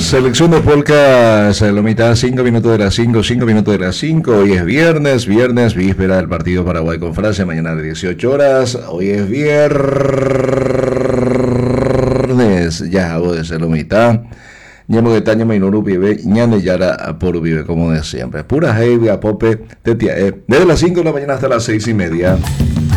Selección de polka, la mitad, 5 minutos de las 5, 5 minutos de las 5. Hoy es viernes, víspera del partido Paraguay con Francia, mañana a las 18 horas. Hoy es viernes, ya hago de ser la mitad. Ñemo de Taña Mainuru Pibe, Ñane Yara por Vive, como de siempre. Pura Heavy, Pope, Tetia, desde las 5 de la mañana hasta las 6:30.